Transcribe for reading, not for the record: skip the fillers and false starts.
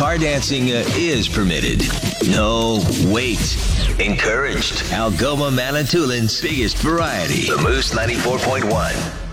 bar dancing is permitted. No, wait. Encouraged. Algoma Manitoulин's biggest variety. The Moose 94.1.